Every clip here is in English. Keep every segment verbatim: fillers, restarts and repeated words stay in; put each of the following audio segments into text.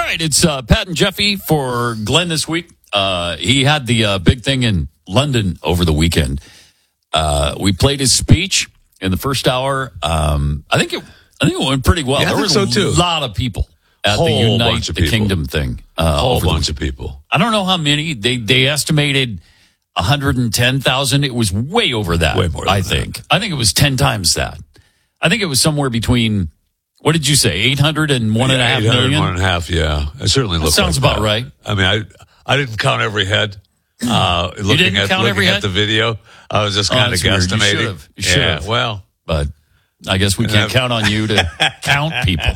right, it's uh, Pat and Jeffy for Glenn this week. Uh, he had the uh, big thing in London over the weekend. Uh, we played his speech in the first hour. Um, I think it, I think it went pretty well. Yeah, there were so too. a lot of people at Whole the Unite bunch of the people. Kingdom thing. Uh, A whole over bunch the, of people. I don't know how many. They they estimated one hundred ten thousand. It was way over that. Way more than I that. think. I think it was ten times that. I think it was somewhere between. What did you say? Eight hundred and one and a half eight hundred, million. One and a half. Yeah, it certainly That looks. sounds like about that. right. I mean, I I didn't count every head. Uh, looking didn't at count looking every at head? the video, I was just Oh, kind of that's weird. You guesstimating. should've. You yeah, should've. well, But I guess we can't count on you to count people.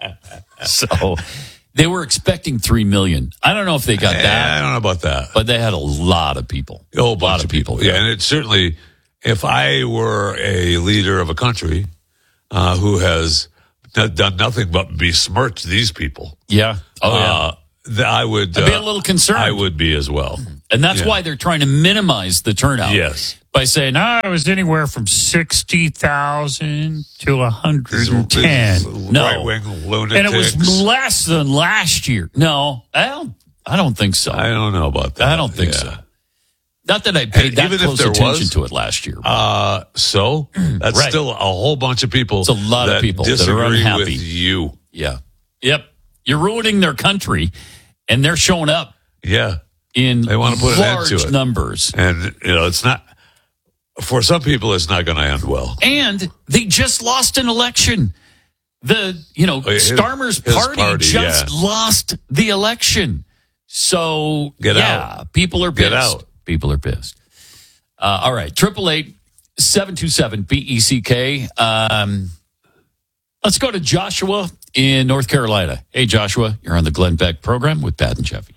So they were expecting three million. I don't know if they got I, that, I don't know about that. but they had a lot of people. A whole lot bunch of people. Yeah, and it certainly, if I were a leader of a country uh, who has n- done nothing but besmirch these people, Yeah. Oh, yeah. uh, th- I would I'd be uh, a little concerned. I would be as well. And that's Yeah. why they're trying to minimize the turnout. Yes. By saying, oh, it was anywhere from sixty thousand to one hundred ten. No. Right-wing lunatics. And it was less than last year. No, I don't, I don't think so. I don't know about that. I don't think Yeah. so. Not that I paid And that even if close there attention was, to it last year. Uh, so that's Right. still a whole bunch of people. It's a lot of that people that are disagree unhappy. with you. Yeah. Yep. You're ruining their country, and they're showing up Yeah, in They wanna put an end large to it. numbers. and you know it's not for some people. It's not going to end well. And they just lost an election. The, you know, Oh, his- Starmer's his party, party, just yeah. lost the election. So, Get yeah, out. people are pissed. Get out. People are pissed. Uh, all right, triple eight seven two seven B E C K. Um, let's go to Joshua in North Carolina. Hey, Joshua, you're on the Glenn Beck program with Pat and Jeffy.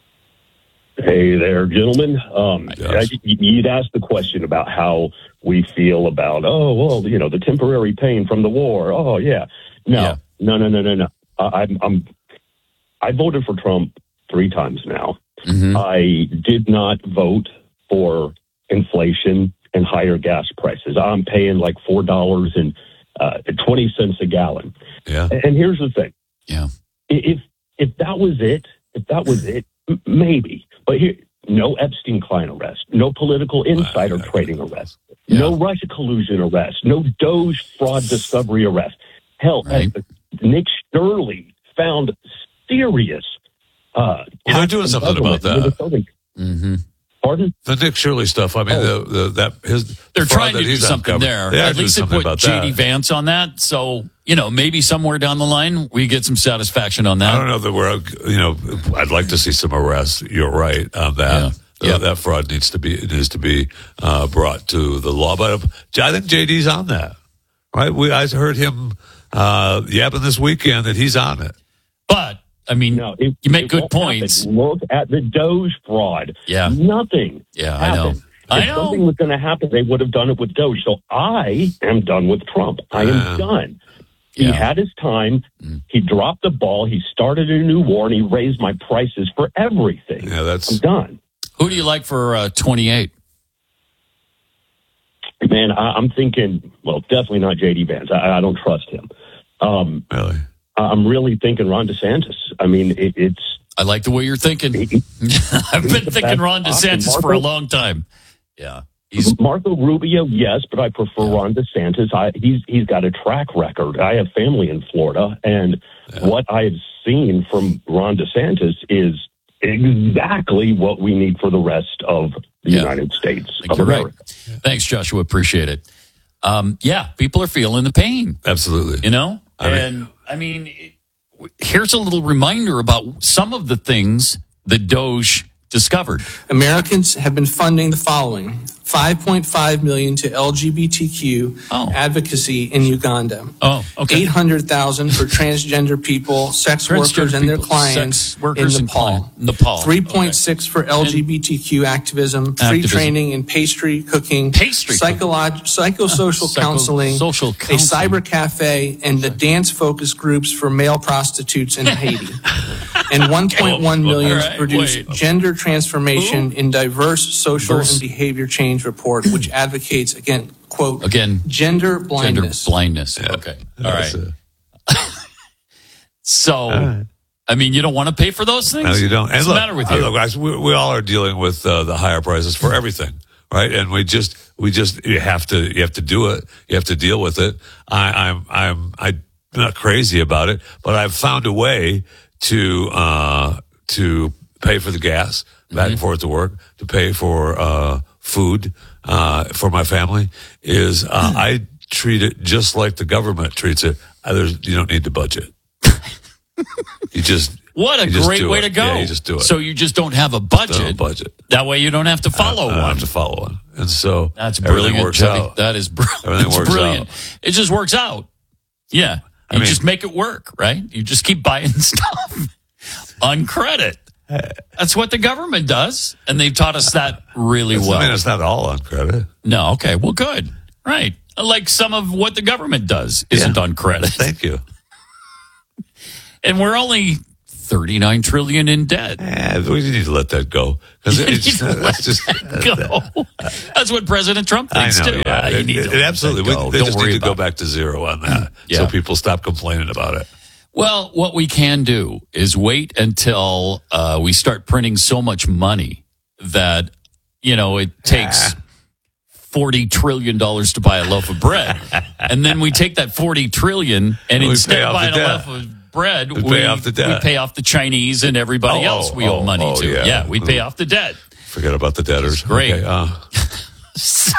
Hey there, gentlemen. Um, Josh. I- you'd asked the question about how we feel about, oh, well, you know, the temporary pain from the war. Oh, yeah. No, Yeah. no, no, no, no, no. I, I'm, I'm, I voted for Trump three times now. Mm-hmm. I did not vote for inflation and higher gas prices. I'm paying like four dollars and uh, twenty cents a gallon. Yeah, And here's the thing. Yeah. If if that was it, if that was it, m- maybe. But here, no Epstein Klein arrest, no political insider Wow. trading arrest, Yeah. no Russia collusion arrest, no Doge fraud discovery arrest. Hell, Right. uh, Nick Shirley found serious. Uh, Well, they're doing something about that. Mm-hmm. Pardon? the Nick Shirley stuff. I mean, Oh. the, the that his They're the fraud trying that to do he's something uncovered. there. They are At doing least they something put about J D that. Vance on that. So, you know, maybe somewhere down the line we get some satisfaction on that. I don't know that we're, you know, I'd like to see some arrests. You're right on that. Yeah. Uh, Yeah. That fraud needs to be needs to be uh, brought to the law. But I think J D's on that, right? We I heard him uh, yapping this weekend that he's on it. But, I mean, No, it, you make it good won't points. happen. Look at the Doge fraud. Yeah. Nothing. Yeah, I know. happened. I if know. something was going to happen, they would have done it with Doge. So I am done with Trump. I am Yeah. done. He Yeah. had his time. He dropped the ball. He started a new war, and he raised my prices for everything. Yeah, that's I'm done. Who do you like for uh, twenty-eight? Man, I, I'm thinking, well, definitely not J D Vance. I, I don't trust him. Um, really. I'm really thinking Ron DeSantis. I mean, it, it's I like the way you're thinking. he- I've been the thinking best Ron option. DeSantis for a Marco- long time. Yeah. He's Marco Rubio, yes, but I prefer Ron DeSantis. I, he's he's got a track record. I have family in Florida, and what I've seen from Ron DeSantis is exactly what we need for the rest of the Yeah. United States I think of you're right. America. Thanks, Joshua. Appreciate it. Um, yeah, people are feeling the pain, Absolutely. you know? I mean- and, I mean, it, here's a little reminder about some of the things that Doge discovered. Americans have been funding the following: five point five million dollars to L G B T Q Oh. advocacy in Uganda. Oh, okay. eight hundred thousand dollars for transgender people, sex Transgender workers and their people, clients sex workers in and Nepal. client- Nepal. three point six for L G B T Q activism, free Activism. training in pastry cooking, Pastry cooking. psycholog- psychosocial Psycho- counseling, social a counseling. cyber cafe, and the dance focus groups for male prostitutes in Haiti. And one point one million All dollars right, to produce wait. gender transformation in diverse social Verse- and behavior change report, which advocates, again, quote, Again, gender gender blindness. blindness. Okay. All right. That's, uh, So All right. I mean, you don't want to pay for those things? No, you don't. And What's look, the matter with you? Look, guys, we, we all are dealing with uh, the higher prices for everything, right? And we just, we just, you have to, you have to do it. You have to deal with it. I, I'm, I'm, I'm not crazy about it, but I've found a way to, uh, to pay for the gas back Mm-hmm. and forth to work, to pay for uh, food uh, for my family. Is uh, I treat it just like the government treats it. Uh, there's, you don't need to budget. You just What a you just great do way it. to go. Yeah, you just do it. So you just don't have a budget. Don't have a budget. That way you don't have to follow I don't one. have to follow one, and so That's everything brilliant. works Teddy. out. That is br- Everything that's works brilliant. out. It just works out. Yeah. You mean- just make it work, right? You just keep buying stuff on credit. That's what the government does. And they've taught us that really well. I mean, it's not all on credit. No, okay. Well, good. Right. Like some of what the government does isn't Yeah. on credit. Thank you. And we're only thirty-nine trillion in debt. Eh, we need to let that go because You it's need to let that's just that go. That's what President Trump I thinks know. too. Yeah, Ah, you it, need to it- let that absolutely. go. We, they Don't just worry need to go about it. back to zero on that, Yeah. so people stop complaining about it. Well, what we can do is wait until uh, we start printing so much money that, you know, it takes forty trillion dollars to buy a loaf of bread. And then we take that forty trillion dollars and We instead pay of off the buying a debt. loaf of bread, We we, pay off the debt. we pay off the Chinese and everybody Oh, else we oh, owe money oh, to. yeah. Yeah, we pay off the debt. Forget about the debtors. great. Okay, uh, So,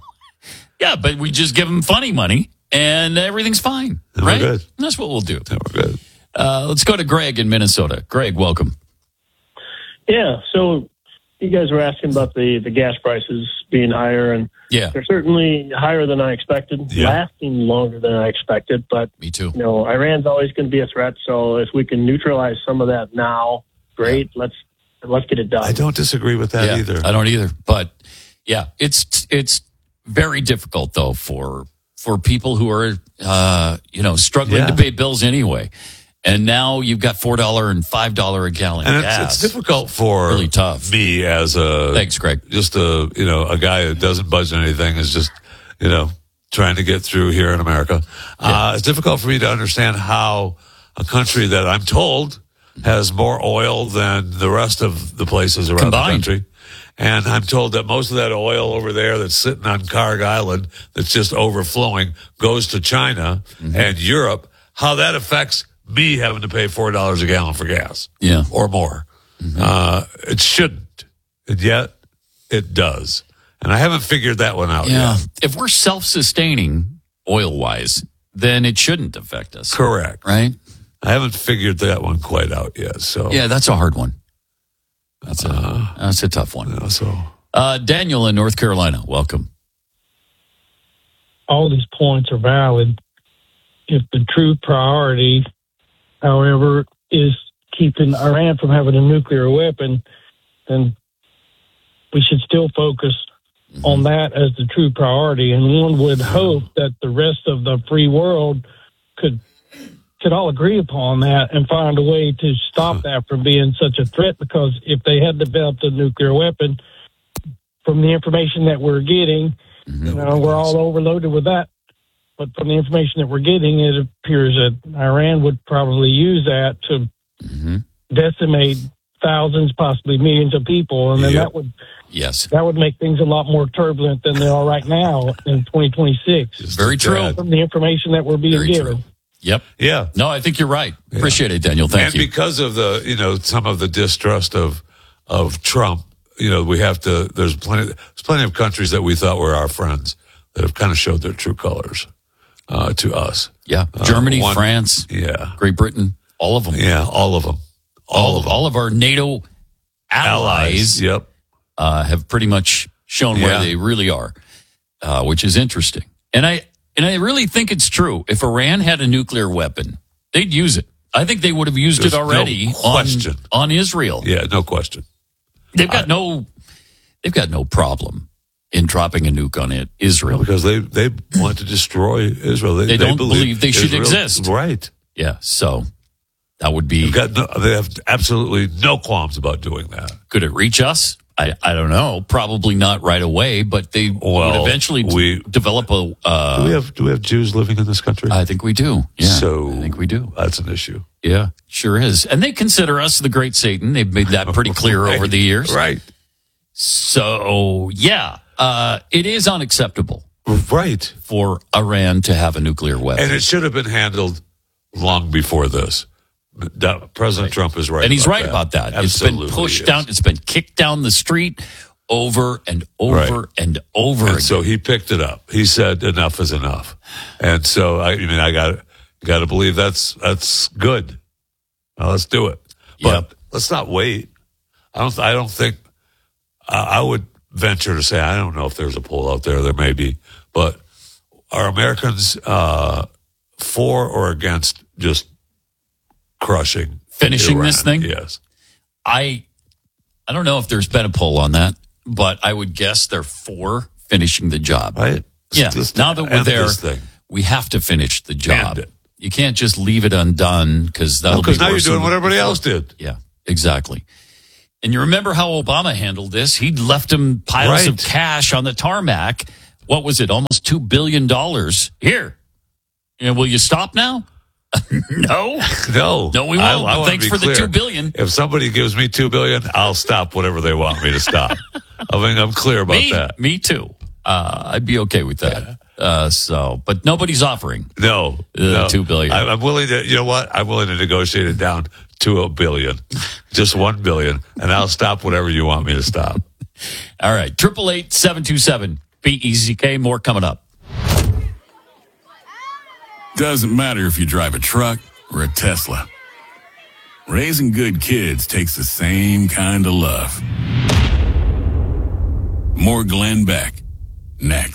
yeah, but we just give them funny money and everything's fine. Then we're right? good. That's what we'll do. then we're good. Uh, let's go to Greg in Minnesota. Greg, welcome. Yeah, so you guys were asking about the, the gas prices being higher, and Yeah, they're certainly higher than I expected, Yeah. lasting longer than I expected. But, me too. you know, Iran's always going to be a threat, so if we can neutralize some of that now, great. Let's let's get it done. I don't disagree with that yeah, either. I don't either. But yeah, it's it's very difficult though for for people who are uh, you know struggling Yeah. to pay bills anyway. And now you've got four dollar and five dollar a gallon And gas. it's, it's difficult for Really tough. me as a Thanks, Greg. just a you know a guy that doesn't budget anything is just you know trying to get through here in America. Uh, it's difficult for me to understand how a country that I'm told has more oil than the rest of the places around Combined. the country. And I'm told that most of that oil over there that's sitting on Karg Island, that's just overflowing, goes to China Mm-hmm. and Europe. How that affects me having to pay four dollars a gallon for gas, Yeah. or more. Uh, it shouldn't, and yet it does. And I haven't figured that one out Yeah. yet. If we're self sustaining oil wise, then it shouldn't affect us. Correct. Right? I haven't figured that one quite out yet. So Yeah, that's a hard one. That's a that's a tough one. you know, so Uh, Daniel in North Carolina, welcome. all these points are valid. If the true priority, however, is keeping Iran from having a nuclear weapon, then we should still focus on that as the true priority. And one would hope that the rest of the free world could could all agree upon that and find a way to stop that from being such a threat. Because if they had developed a nuclear weapon, from the information that we're getting, you know, we're all overloaded with that. But from the information that we're getting, it appears that Iran would probably use that to Mm-hmm. decimate thousands, possibly millions of people, and then Yep. that would Yes. that would make things a lot more turbulent than they are right now in twenty twenty-six. just Very a true. tad. From the information that we're being Very given. true. Yep. Yeah. No, I think you're right. Appreciate it, Daniel. Thank and you. because of the, you know, some of the distrust of of Trump, you know, we have to. There's plenty. There's plenty of countries that we thought were our friends that have kind of showed their true colors uh, to us. Yeah. Germany, one- France, Yeah, Great Britain, all of them. yeah, all of them, all, all of all of our NATO allies, Yep. uh, have pretty much shown where Yeah. they really are, uh, which is interesting. And I and I really think it's true. If Iran had a nuclear weapon, they'd use it. I think they would have used There's it already no question. on on Israel. Yeah, no question. They've got no they've got no problem in dropping a nuke on it, Israel. Because they they want to destroy Israel. They, They don't believe they should Israel- exist. Right. Yeah, so that would be They've got no, they have absolutely no qualms about doing that. could it reach us? I, I don't know. Probably not right away, but they Well, would eventually d- we- develop a. Uh, Do we have do we have Jews living in this country? I think we do. Yeah, so I think we do. That's an issue. Yeah, sure is. And they consider us the great Satan. They've made that pretty clear Right. over the years. Right. So, yeah, uh, it is unacceptable Right. for Iran to have a nuclear weapon. And it should have been handled long before this. That- President Trump is right. And he's about right that. about that. Absolutely It's been pushed is. down. It's been kicked down the street over and over Right. and over And again. so he picked it up. He said, "Enough is enough." And so I, I mean, I got got to believe that's that's good. Now let's do it. But Yep. let's not wait. I don't. I don't think. I I would venture to say I don't know if there's a poll out there. There may be, but are Americans uh, for or against just crushing, Finishing Iran? this thing? Yes. I I don't know if there's been a poll on that, but I would guess they're for finishing the job. Right. Yeah. Just Now that we're end there, this thing. we have to finish the job. End it. You can't just leave it undone because that'll Because be now you're worse doing than- what everybody else did. Yeah, exactly. And you remember how Obama handled this? He'd left him piles of Right. cash on the tarmac. What was it? Almost two billion dollars. Here. You know, will you stop now? No. No, No, we won't. I, I wanna Thanks be for the clear. two billion. If somebody gives me two billion, I'll stop whatever they want me to stop. I mean, I'm clear about Me, that. me too. Uh, I'd be okay with that. Uh, so, but nobody's offering. No, Uh, no. two billion. I, I'm willing to. You know what? I'm willing to negotiate it down to a billion, just one billion, and I'll stop whatever you want me to stop. All right. Triple eight seven two seven B E C K. More coming up. Doesn't matter if you drive a truck or a Tesla. Raising good kids takes the same kind of love. More Glenn Beck, next.